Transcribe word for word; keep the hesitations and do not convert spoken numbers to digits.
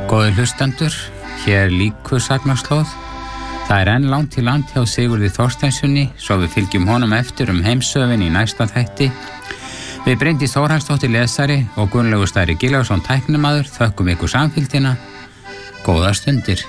Góðir hlustendur, hér líku sagnarslóð. Það er enn langt til land hjá Sigurði Þorsteinsssyni, svo við fylgjum honum eftir um heimsöfin í næsta þætti. Við Bryndís Þórhallsdóttir lesari og Gunnlaugur Stæri Gylfason tæknimaður þökkum ykkur samfylgdina. Góðar stundir.